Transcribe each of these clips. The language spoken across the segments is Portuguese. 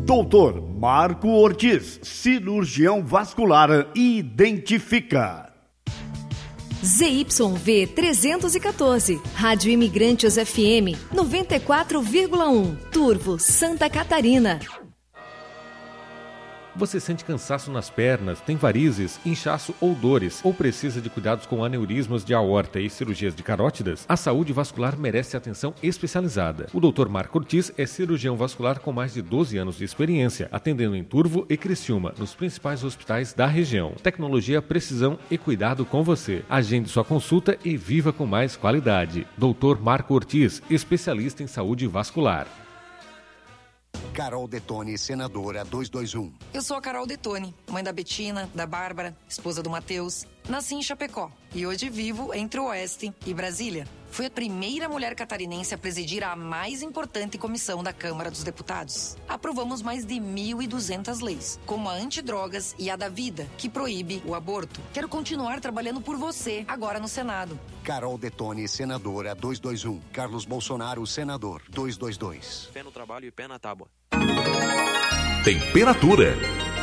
Doutor Marco Ortiz, cirurgião vascular, identifica. ZYV 314, Rádio Imigrantes FM 94,1, Turvo, Santa Catarina. Você sente cansaço nas pernas, tem varizes, inchaço ou dores, ou precisa de cuidados com aneurismas de aorta e cirurgias de carótidas? A saúde vascular merece atenção especializada. O Dr. Marco Ortiz é cirurgião vascular com mais de 12 anos de experiência, atendendo em Turvo e Criciúma, nos principais hospitais da região. Tecnologia, precisão e cuidado com você. Agende sua consulta e viva com mais qualidade. Dr. Marco Ortiz, especialista em saúde vascular. Carol Detone, senadora 221. Eu sou a Carol Detone, mãe da Betina, da Bárbara, esposa do Matheus. Nasci em Chapecó e hoje vivo entre o Oeste e Brasília. Fui a primeira mulher catarinense a presidir a mais importante comissão da Câmara dos Deputados. Aprovamos mais de 1.200 leis, como a antidrogas e a da vida, que proíbe o aborto. Quero continuar trabalhando por você, agora no Senado. Carol Detone, senadora 221. Carlos Bolsonaro, senador 222. Pé no trabalho e pé na tábua. Temperatura.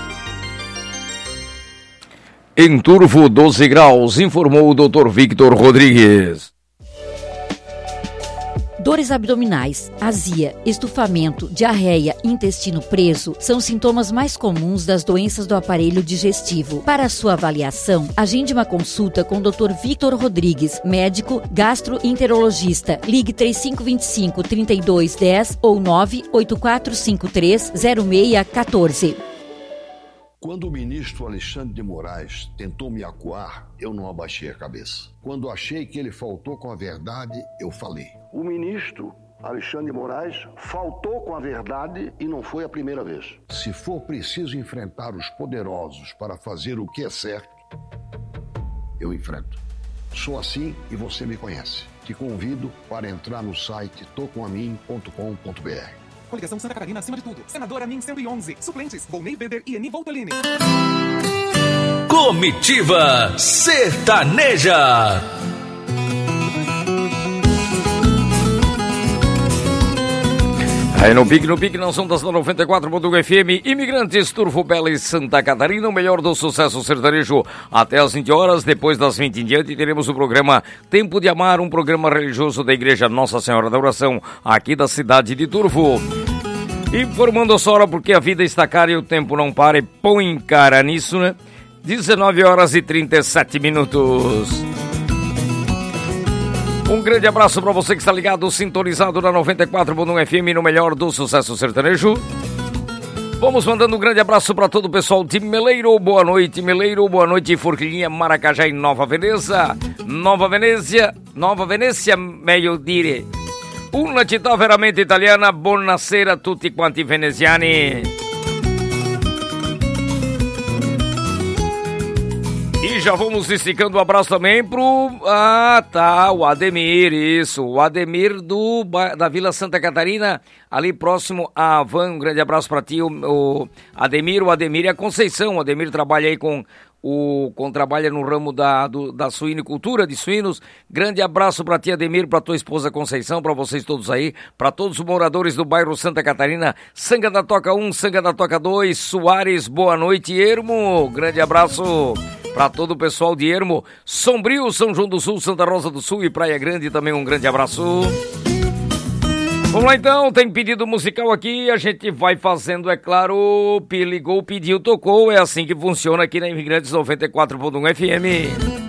Em Turvo, 12 graus, informou o Dr. Victor Rodrigues. Dores abdominais, azia, estufamento, diarreia, intestino preso são sintomas mais comuns das doenças do aparelho digestivo. Para sua avaliação, agende uma consulta com o Dr. Victor Rodrigues, médico gastroenterologista. Ligue 3525-3210 ou 98453-0614. Quando o ministro Alexandre de Moraes tentou me acuar, eu não abaixei a cabeça. Quando achei que ele faltou com a verdade, eu falei. O ministro Alexandre de Moraes faltou com a verdade e não foi a primeira vez. Se for preciso enfrentar os poderosos para fazer o que é certo, eu enfrento. Sou assim e você me conhece. Te convido para entrar no site tocomamin.com.br. Coligação Santa Catarina acima de tudo. Senadora MIN 111. Suplentes: Volney Weber e Eni Voltolini. Comitiva Sertaneja. Aí no pique não são das 94.1 FM, Imigrantes, Turvo, Bela e Santa Catarina, o melhor do sucesso sertanejo até às 20 horas, depois das 20 em diante teremos o programa Tempo de Amar, um programa religioso da Igreja Nossa Senhora da Oração, aqui da cidade de Turvo. Informando a senhora porque a vida está cara e o tempo não para e põe cara nisso, né? 19 horas e 37 minutos. Um grande abraço para você que está ligado, sintonizado na 94.1 FM, no melhor do sucesso sertanejo. Vamos mandando um grande abraço para todo o pessoal de Meleiro. Boa noite, Meleiro. Boa noite, Forquilhinha, Maracajá e Nova Veneza. Nova Venezia, meglio dire. Una città veramente italiana. Buonasera a tutti quanti veneziani. E já vamos esticando um abraço também pro... o Ademir, isso. O Ademir da Vila Santa Catarina, ali próximo a Van. Um grande abraço para ti, o Ademir. O Ademir e a Conceição. O Ademir trabalha aí trabalha no ramo da suinicultura, de suínos. Grande abraço para ti, Ademir, para tua esposa Conceição, para vocês todos aí, para todos os moradores do bairro Santa Catarina. Sanga da Toca 1, Sanga da Toca 2, Soares, boa noite, Ermo. Grande abraço para todo o pessoal de Ermo, Sombrio, São João do Sul, Santa Rosa do Sul e Praia Grande também, um grande abraço. Vamos lá então, tem pedido musical aqui, a gente vai fazendo, é claro, ligou, pediu, tocou, é assim que funciona aqui na Imigrantes 94.1 FM.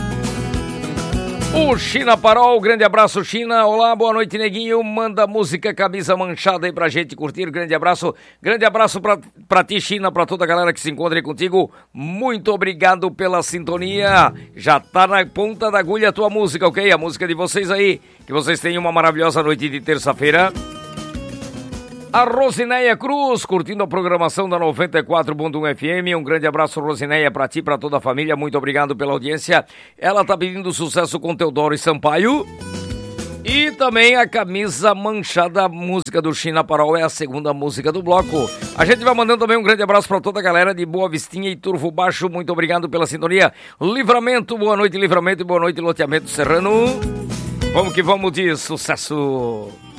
O China Parol, grande abraço, China. Olá, boa noite, neguinho. Manda música Camisa Manchada aí pra gente curtir. Grande abraço pra ti, China, pra toda a galera que se encontra aí contigo. Muito obrigado pela sintonia. Já tá na ponta da agulha a tua música, ok? A música de vocês aí. Que vocês tenham uma maravilhosa noite de terça-feira. A Rosineia Cruz, curtindo a programação da 94.1 FM. Um grande abraço, Rosineia, pra ti, pra toda a família. Muito obrigado pela audiência. Ela tá pedindo sucesso com Teodoro e Sampaio. E também a Camisa Manchada, música do China Parol, é a segunda música do bloco. A gente vai mandando também um grande abraço pra toda a galera de Boa Vistinha e Turvo Baixo. Muito obrigado pela sintonia. Livramento, boa noite, Livramento, e boa noite, Loteamento Serrano. Vamos que vamos de sucesso.